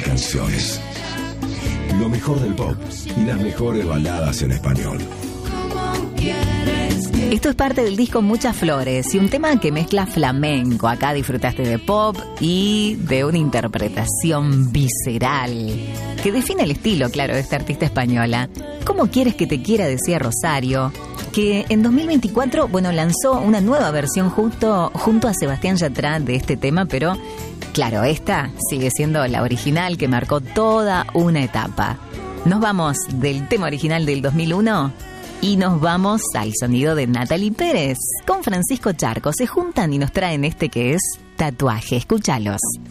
canciones. Lo mejor del pop y las mejores baladas en español. Esto es parte del disco Muchas Flores y un tema que mezcla flamenco. Acá disfrutaste de pop y de una interpretación visceral que define el estilo, claro, de esta artista española. ¿Cómo quieres que te quiera?, decía Rosario, que en 2024, lanzó una nueva versión junto a Sebastián Yatra de este tema, pero claro, esta sigue siendo la original que marcó toda una etapa. Nos vamos del tema original del 2001 y nos vamos al sonido de Natalie Pérez. Con Francisco Charco se juntan y nos traen este que es Tatuaje. Escúchalos.